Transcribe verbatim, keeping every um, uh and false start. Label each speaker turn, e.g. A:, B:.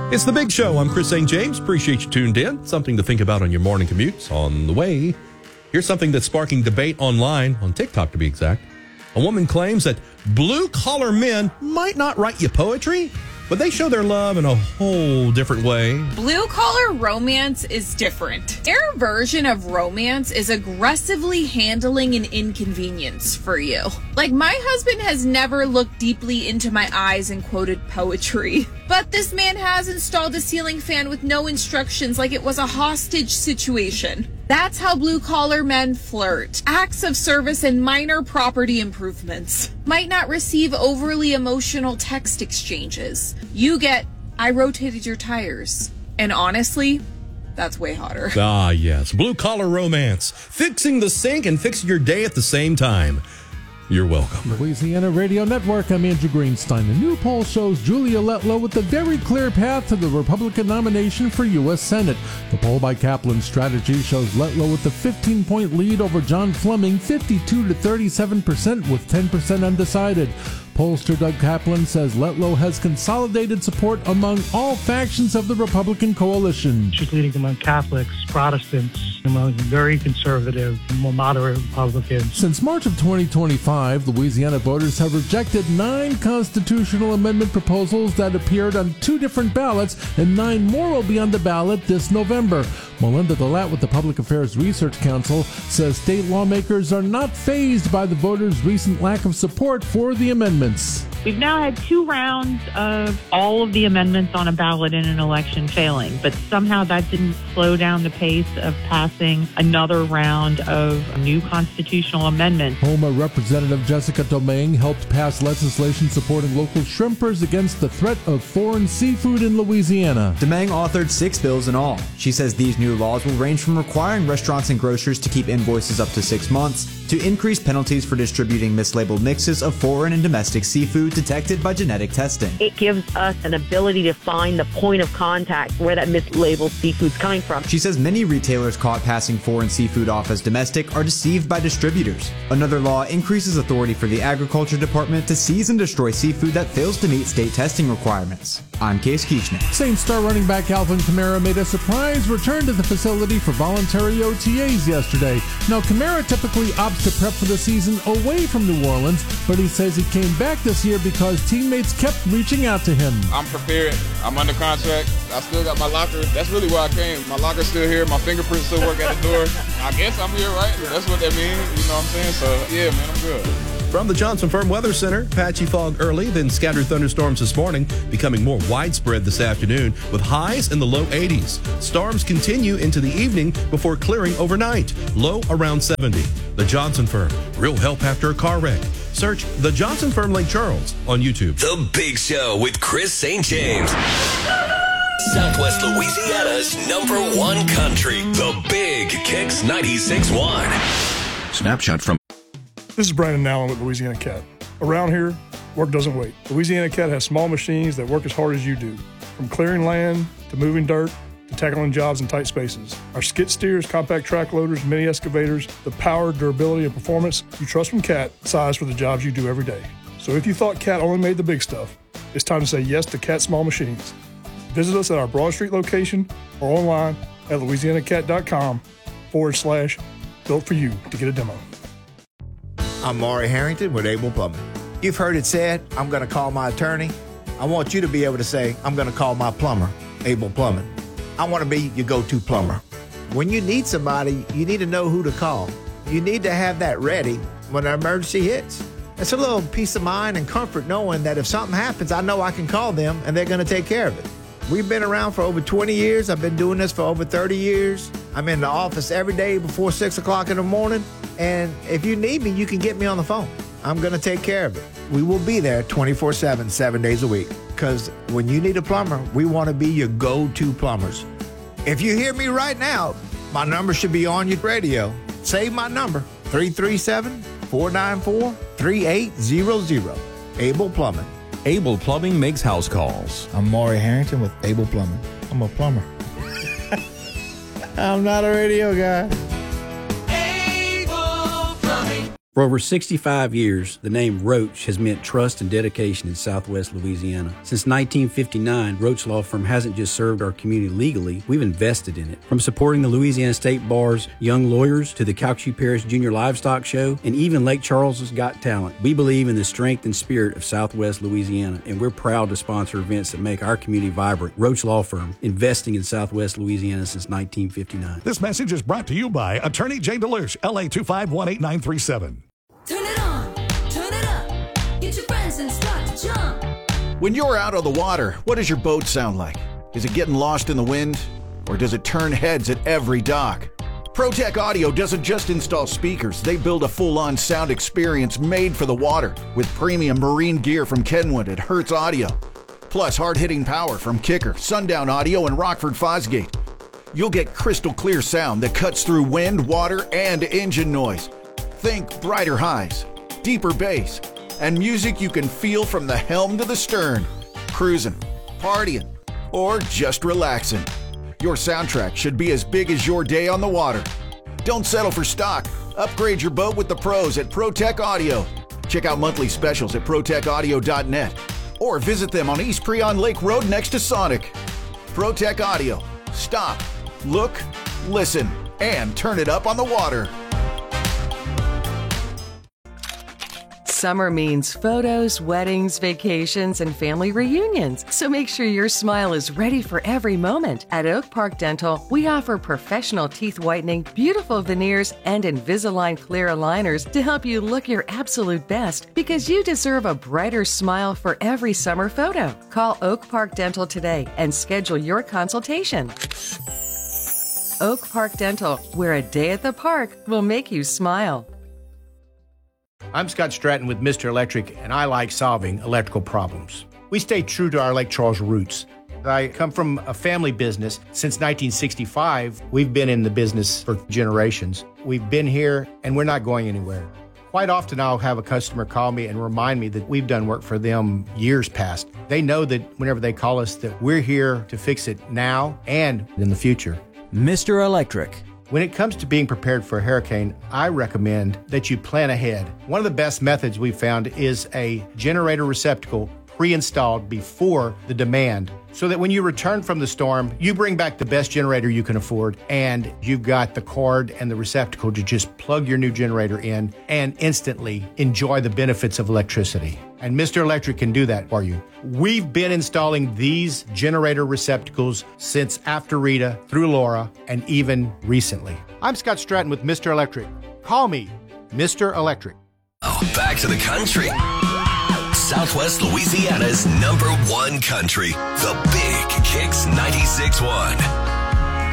A: It's The Big Show. I'm Chris Saint James. Appreciate you tuned in. Something to think about on your morning commutes. On the way, here's something that's sparking debate online, on TikTok to be exact. A woman claims that blue-collar men might not write you poetry, but they show their love in a whole different way.
B: Blue-collar romance is different. Their version of romance is aggressively handling an inconvenience for you. Like, my husband has never looked deeply into my eyes and quoted poetry. But this man has installed a ceiling fan with no instructions, like it was a hostage situation. That's how blue-collar men flirt. Acts of service and minor property improvements. Might not receive overly emotional text exchanges. You get, I rotated your tires. And honestly, that's way hotter.
A: Ah, yes. Blue-collar romance. Fixing the sink and fixing your day at the same time. You're welcome.
C: Louisiana Radio Network, I'm Andrew Greenstein. A new poll shows Julia Letlow with a very clear path to the Republican nomination for U S Senate. The poll by Kaplan Strategy shows Letlow with a fifteen-point lead over John Fleming, fifty-two to thirty-seven percent, with ten percent undecided. Pollster Doug Kaplan says Letlow has consolidated support among all factions of the Republican coalition.
D: She's leading among Catholics, Protestants, among very conservative, more moderate Republicans.
C: Since March of twenty twenty-five, Louisiana voters have rejected nine constitutional amendment proposals that appeared on two different ballots, and nine more will be on the ballot this November. Melinda Delat with the Public Affairs Research Council says state lawmakers are not fazed by the voters' recent lack of support for the amendments.
E: We've now had two rounds of all of the amendments on a ballot in an election failing, but somehow that didn't slow down the pace of passing another round of new constitutional amendments.
C: Houma Representative Jessica Domingue helped pass legislation supporting local shrimpers against the threat of foreign seafood in Louisiana.
F: Domingue authored six bills in all. She says these new laws will range from requiring restaurants and grocers to keep invoices up to six months to increase penalties for distributing mislabeled mixes of foreign and domestic seafood detected by genetic testing.
G: It gives us an ability to find the point of contact where that mislabeled seafood's coming from.
F: She says many retailers caught passing foreign seafood off as domestic are deceived by distributors. Another law increases authority for the Agriculture Department to seize and destroy seafood that fails to meet state testing requirements. I'm Case Kieschnick.
C: Saints star running back Alvin Kamara made a surprise return to the facility for voluntary O T As yesterday. Now, Kamara typically opts to prep for the season away from New Orleans, but he says he came back this year because teammates kept reaching out to him.
H: I'm prepared. I'm under contract. I still got my locker. That's really why I came. My locker's still here. My fingerprints still work at the door. I guess I'm here, right? That's what that means. You know what I'm saying? So, yeah, man, I'm good.
A: From the Johnson Firm Weather Center, patchy fog early, then scattered thunderstorms this morning, becoming more widespread this afternoon with highs in the low eighties. Storms continue into the evening before clearing overnight, low around seventy. The Johnson Firm, real help after a car wreck. Search The Johnson Firm Lake Charles on YouTube.
I: The Big Show with Chris Saint James. Southwest Louisiana's number one country. The Big Kicks ninety-six point one.
J: Snapshot from...
K: This is Brandon Allen with Louisiana Cat. Around here, work doesn't wait. Louisiana Cat has small machines that work as hard as you do, from clearing land to moving dirt to tackling jobs in tight spaces. Our skid steers, compact track loaders, mini excavators, the power, durability, and performance you trust from Cat, size for the jobs you do every day. So if you thought Cat only made the big stuff, it's time to say yes to Cat Small Machines. Visit us at our Broad Street location or online at louisianacat.com forward slash built for you to get a demo.
L: I'm Maury Harrington with Able Plumbing. You've heard it said, I'm going to call my attorney. I want you to be able to say, I'm going to call my plumber, Able Plumbing. I want to be your go-to plumber. When you need somebody, you need to know who to call. You need to have that ready when an emergency hits. It's a little peace of mind and comfort knowing that if something happens, I know I can call them and they're going to take care of it. We've been around for over twenty years. I've been doing this for over thirty years. I'm in the office every day before six o'clock in the morning. And if you need me, you can get me on the phone. I'm going to take care of it. We will be there twenty-four seven, seven days a week. Because when you need a plumber, we want to be your go-to plumbers. If you hear me right now, my number should be on your radio. Save my number, three three seven, four nine four, three eight zero zero. Able Plumbing.
M: Able Plumbing makes house calls.
N: I'm Maury Harrington with Able Plumbing. I'm a plumber. I'm not a radio guy.
O: For over sixty-five years, the name Roach has meant trust and dedication in Southwest Louisiana. Since nineteen fifty-nine, Roach Law Firm hasn't just served our community legally, we've invested in it. From supporting the Louisiana State Bar's Young Lawyers to the Calcasieu Parish Junior Livestock Show and even Lake Charles's Got Talent, we believe in the strength and spirit of Southwest Louisiana, and we're proud to sponsor events that make our community vibrant. Roach Law Firm, investing in Southwest Louisiana since nineteen fifty-nine.
P: This message is brought to you by Attorney Jay DeLuche, L A two five one eight nine three seven.
Q: Turn it on, turn it up, get your friends and start to jump.
J: When you're out on the water, what does your boat sound like? Is it getting lost in the wind? Or does it turn heads at every dock? ProTech Audio doesn't just install speakers, they build a full-on sound experience made for the water with premium marine gear from Kenwood and Hertz Audio, plus hard-hitting power from Kicker, Sundown Audio, and Rockford Fosgate. You'll get crystal clear sound that cuts through wind, water, and engine noise. Think brighter highs, deeper bass, and music you can feel from the helm to the stern, cruising, partying, or just relaxing. Your soundtrack should be as big as your day on the water. Don't settle for stock. Upgrade your boat with the pros at ProTech Audio. Check out monthly specials at pro tech audio dot net or visit them on East Preon Lake Road next to Sonic. ProTech Audio. Stop, look, listen, and turn it up on the water.
R: Summer means photos, weddings, vacations, and family reunions. So make sure your smile is ready for every moment. At Oak Park Dental, we offer professional teeth whitening, beautiful veneers, and Invisalign clear aligners to help you look your absolute best because you deserve a brighter smile for every summer photo. Call Oak Park Dental today and schedule your consultation. Oak Park Dental, where a day at the park will make you smile.
S: I'm Scott Stratton with Mister Electric, and I like solving electrical problems. We stay true to our Lake Charles roots. I come from a family business. Since nineteen sixty-five, we've been in the business for generations. We've been here, and we're not going anywhere. Quite often, I'll have a customer call me and remind me that we've done work for them years past. They know that whenever they call us, that we're here to fix it now and in the future.
T: Mister Electric.
S: When it comes to being prepared for a hurricane, I recommend that you plan ahead. One of the best methods we've found is a generator receptacle pre-installed before the demand, so that when you return from the storm, you bring back the best generator you can afford, and you've got the cord and the receptacle to just plug your new generator in and instantly enjoy the benefits of electricity. And Mister Electric can do that for you. We've been installing these generator receptacles since after Rita, through Laura, and even recently. I'm Scott Stratton with Mister Electric. Call me Mister Electric.
I: Oh, back to the country. Southwest Louisiana's number one country, the Big Kicks ninety-six point one.